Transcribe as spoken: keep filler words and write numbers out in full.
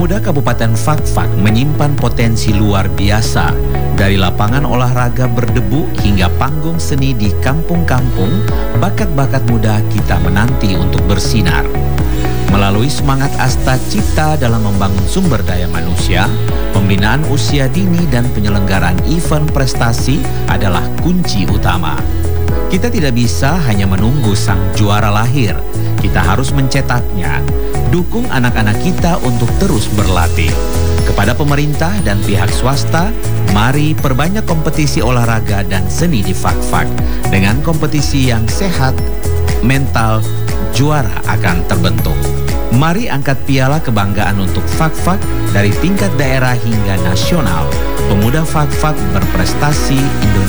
Pemuda Kabupaten Fakfak menyimpan potensi luar biasa. Dari lapangan olahraga berdebu hingga panggung seni di kampung-kampung, bakat-bakat muda kita menanti untuk bersinar. Melalui semangat Asta Cipta dalam membangun sumber daya manusia, pembinaan usia dini dan penyelenggaraan event prestasi adalah kunci utama. Kita tidak bisa hanya menunggu sang juara lahir, kita harus mencetaknya. Dukung anak-anak kita untuk terus berlatih. Kepada pemerintah dan pihak swasta, mari perbanyak kompetisi olahraga dan seni di Fakfak. Dengan kompetisi yang sehat, mental juara akan terbentuk. Mari angkat piala kebanggaan untuk Fakfak dari tingkat daerah hingga nasional. Pemuda Fakfak berprestasi, Indonesia